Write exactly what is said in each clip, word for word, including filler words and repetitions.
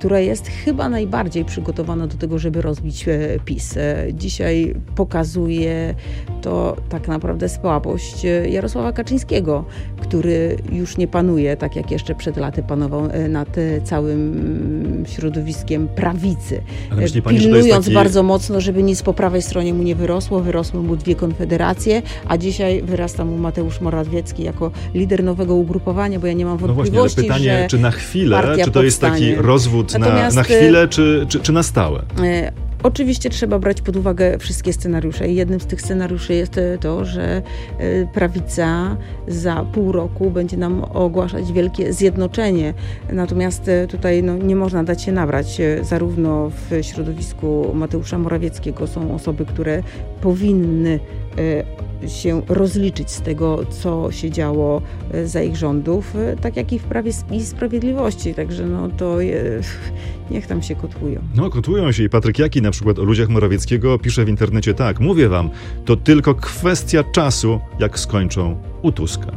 która jest chyba najbardziej przygotowana do tego, żeby rozbić PiS. Dzisiaj pokazuje to tak naprawdę słabość Jarosława Kaczyńskiego, który już nie panuje, tak jak jeszcze przed laty panował nad całym środowiskiem prawicy. Pani, pilnując taki... bardzo mocno, żeby nic po prawej stronie mu nie wyrosło. Wyrosły mu dwie konfederacje, a dzisiaj wyrasta mu Mateusz Morawiecki jako lider nowego ugrupowania, bo ja nie mam wątpliwości, no właśnie, ale pytanie, że czy na chwilę, czy to powstanie. jest taki rozwód na, na chwilę, czy, czy, czy na stałe? Y Oczywiście trzeba brać pod uwagę wszystkie scenariusze i jednym z tych scenariuszy jest to, że prawica za pół roku będzie nam ogłaszać wielkie zjednoczenie. Natomiast tutaj no, nie można dać się nabrać. Zarówno w środowisku Mateusza Morawieckiego są osoby, które powinny się rozliczyć z tego, co się działo za ich rządów, tak jak i w Prawie i Sprawiedliwości. Także no to je, niech tam się kotłują. No kotłują się i Patryk Jaki na przykład o ludziach Morawieckiego pisze w internecie tak: mówię wam, to tylko kwestia czasu, jak skończą u Tuska.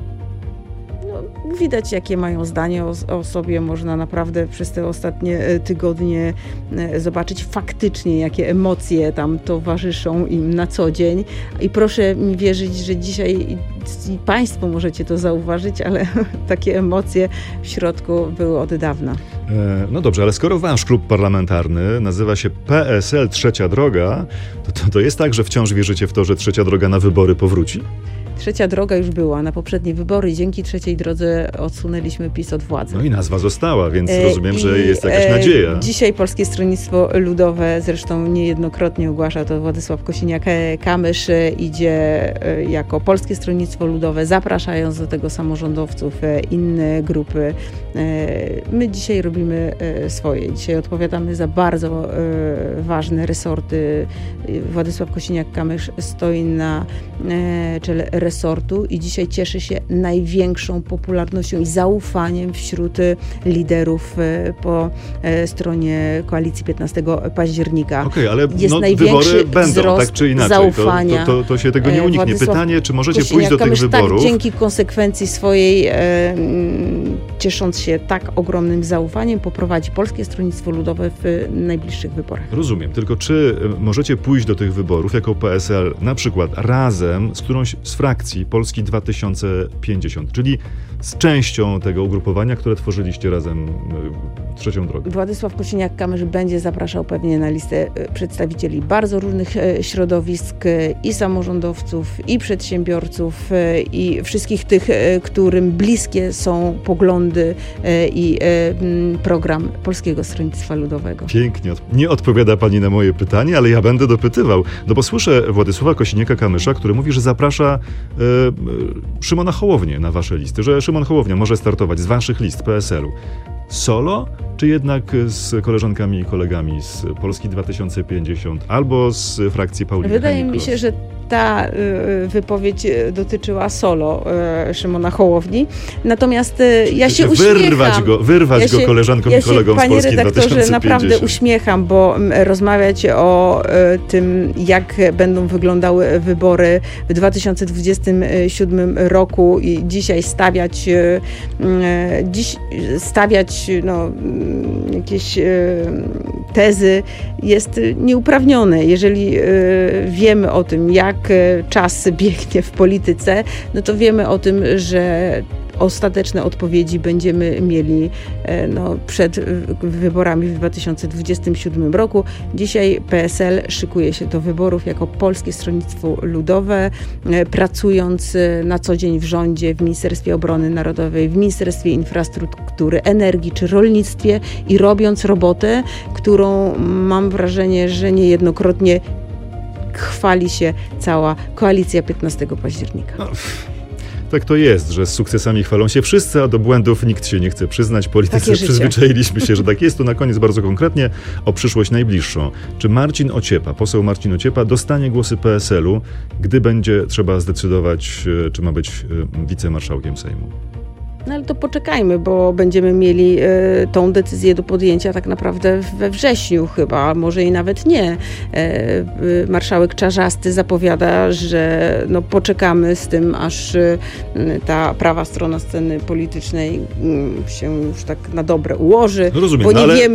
Widać, jakie mają zdanie o, o sobie. Można naprawdę przez te ostatnie tygodnie zobaczyć faktycznie, jakie emocje tam towarzyszą im na co dzień. I proszę mi wierzyć, że dzisiaj i państwo możecie to zauważyć, ale takie emocje w środku były od dawna. E, no dobrze, ale skoro wasz klub parlamentarny nazywa się P S L Trzecia Droga, to, to, to jest tak, że wciąż wierzycie w to, że Trzecia Droga na wybory powróci? Trzecia droga już była na poprzednie wybory i dzięki trzeciej drodze odsunęliśmy PiS od władzy. No i nazwa została, więc rozumiem, I, że jest jakaś nadzieja. Dzisiaj Polskie Stronnictwo Ludowe, zresztą niejednokrotnie ogłasza to Władysław Kosiniak-Kamysz, idzie jako Polskie Stronnictwo Ludowe, zapraszając do tego samorządowców, inne grupy. My dzisiaj robimy swoje. Dzisiaj odpowiadamy za bardzo ważne resorty. Władysław Kosiniak-Kamysz stoi na czele resortu i dzisiaj cieszy się największą popularnością i zaufaniem wśród liderów po stronie koalicji piętnastego października. Okej, okay, ale jest no, największy wybory będą, wzrost tak czy inaczej. zaufania. To, to, to się tego nie uniknie. Władysław Pytanie, czy możecie pójść do tych wyborów? Tak, dzięki konsekwencji swojej, e, ciesząc się tak ogromnym zaufaniem, poprowadzi Polskie Stronnictwo Ludowe w najbliższych wyborach. Rozumiem, tylko czy możecie pójść do tych wyborów jako P S L na przykład razem z którąś z frakcji Polski dwa tysiące pięćdziesiąt, czyli z częścią tego ugrupowania, które tworzyliście razem Trzecią Drogę? Władysław Kosiniak-Kamysz będzie zapraszał pewnie na listę przedstawicieli bardzo różnych środowisk i samorządowców, i przedsiębiorców, i wszystkich tych, którym bliskie są poglądy i program Polskiego Stronnictwa Ludowego. Pięknie. Nie odpowiada pani na moje pytanie, ale ja będę dopytywał. No bo słyszę Władysława Kosiniaka-Kamysza, który mówi, że zaprasza e, Szymona Hołownię na wasze listy, że Szymon Hołownia może startować z waszych list P S L-u. Solo, czy jednak z koleżankami i kolegami z Polski dwa tysiące pięćdziesiąt albo z frakcji Pauliny Wydaje Hennig-Kloss? mi się, że ta y, wypowiedź dotyczyła solo y, Szymona Hołowni. Natomiast y, ja się wyrwać uśmiecham. Go, wyrwać ja się, go koleżankom ja i kolegom się, z Polski dwa tysiące pięćdziesiąt. Panie redaktorze, naprawdę uśmiecham, bo m, rozmawiać o y, tym, jak będą wyglądały wybory w dwa tysiące dwudziestym siódmym roku i dzisiaj stawiać, y, y, dziś stawiać no, y, jakieś y, tezy jest nieuprawnione. Jeżeli y, wiemy o tym, jak czas biegnie w polityce, no to wiemy o tym, że ostateczne odpowiedzi będziemy mieli no, przed wyborami w dwa tysiące dwudziestym siódmym roku. Dzisiaj P S L szykuje się do wyborów jako Polskie Stronnictwo Ludowe, pracując na co dzień w rządzie, w Ministerstwie Obrony Narodowej, w Ministerstwie Infrastruktury, Energii czy Rolnictwie i robiąc robotę, którą mam wrażenie, że niejednokrotnie chwali się cała koalicja piętnastego października. No. Tak to jest, że z sukcesami chwalą się wszyscy, a do błędów nikt się nie chce przyznać. Politycy przyzwyczailiśmy się, że tak jest. To na koniec bardzo konkretnie o przyszłość najbliższą. Czy Marcin Ociepa, poseł Marcin Ociepa dostanie głosy P S L-u, gdy będzie trzeba zdecydować, czy ma być wicemarszałkiem Sejmu? No ale to poczekajmy, bo będziemy mieli y, tą decyzję do podjęcia tak naprawdę we wrześniu chyba, a może i nawet nie. Y, y, marszałek Czarzasty zapowiada, że no, poczekamy z tym, aż y, ta prawa strona sceny politycznej y, się już tak na dobre ułoży, Rozumiem, bo nie ale... wiemy,